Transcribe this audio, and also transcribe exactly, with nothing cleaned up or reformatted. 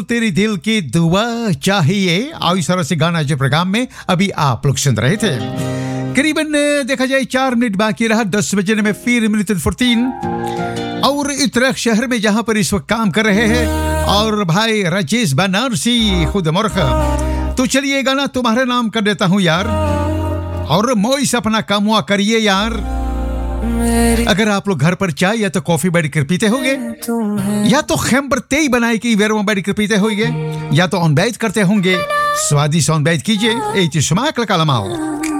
तेरी दिल की दुआ चाहिए, और इस तरह से गाना जो प्रोग्राम में अभी आप लोग सुन रहे थे। करीबन देखा जाए चार मिनट बाकी रहा दस बजे में फिर मिनट फोर्टीन, और इतरक शहर में जहां पर इस वक्त काम कर रहे हैं और भाई राजेश बनारसी खुद मुर्ख। तो चलिए गाना तुम्हारे नाम कर देता हूं यार, और मोइस अपना काम हुआ करिए यार। अगर आप लोग घर पर चाय या तो कॉफी बैठ कर पीते होंगे, या तो खेम्बर तेई बनाए कि वेर में बैठ कर पीते होंगे, या तो ऑन बैठ करते होंगे, स्वादिष्ट ऑन बैठ कीजिए। ए स्माक लका लमाओ